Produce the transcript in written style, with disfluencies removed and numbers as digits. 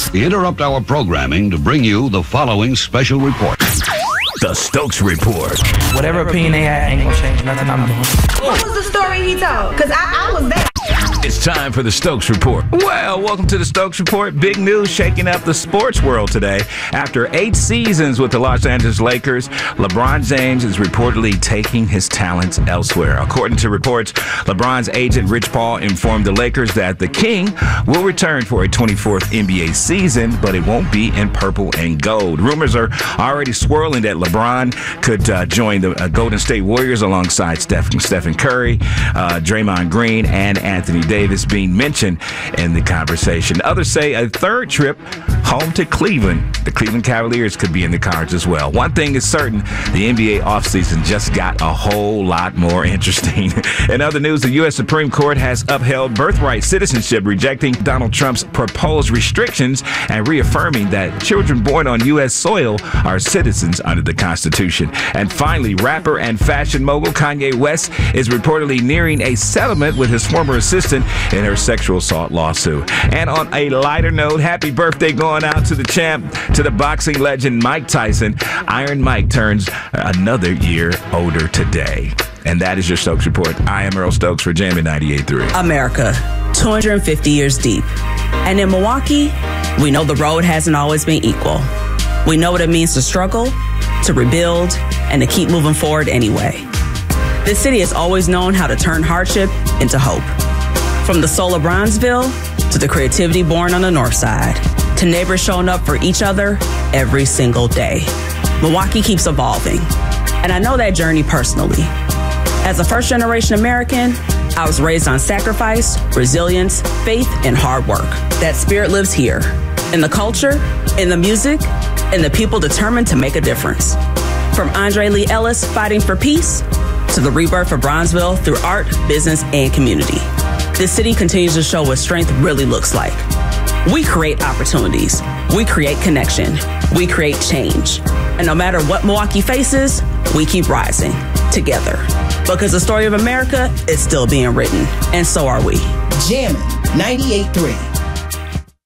We interrupt our programming to bring you the following special report. The Stokes Report. Whatever opinion they had ain't gonna change nothing I'm doing. What was the story he told? Because I was there. It's time for the Stokes Report. Well, welcome to the Stokes Report. Big news shaking up the sports world today. After 8 seasons with the Los Angeles Lakers, LeBron James is reportedly taking his talents elsewhere. According to reports, LeBron's agent Rich Paul informed the Lakers that the King will return for a 24th NBA season, but it won't be in purple and gold. Rumors are already swirling that LeBron could join the Golden State Warriors alongside Stephen Curry, Draymond Green, and Anthony Davis being mentioned in the conversation. Others say a third trip home to Cleveland. The Cleveland Cavaliers could be in the cards as well. One thing is certain, the NBA offseason just got a whole lot more interesting. In other news, the U.S. Supreme Court has upheld birthright citizenship, rejecting Donald Trump's proposed restrictions and reaffirming that children born on U.S. soil are citizens under the Constitution. And finally, rapper and fashion mogul Kanye West is reportedly nearing a settlement with his former assistant in her sexual assault lawsuit. And on a lighter note, happy birthday going out to the champ, to the boxing legend Mike Tyson. Iron Mike turns another year older today. And that is your Stokes Report. I am Earl Stokes for Jammin' 98.3. America, 250 years deep. And in Milwaukee, we know the road hasn't always been equal. We know what it means to struggle, to rebuild, and to keep moving forward anyway. This city has always known how to turn hardship into hope. From the soul of Bronzeville to the creativity born on the north side, to neighbors showing up for each other every single day. Milwaukee keeps evolving, and I know that journey personally. As a first-generation American, I was raised on sacrifice, resilience, faith, and hard work. That spirit lives here, in the culture, in the music, and the people determined to make a difference. From Andre Lee Ellis fighting for peace, to the rebirth of Bronzeville through art, business, and community. This city continues to show what strength really looks like. We create opportunities. We create connection. We create change. And no matter what Milwaukee faces, we keep rising together. Because the story of America is still being written, and so are we. Jammin' 98.3.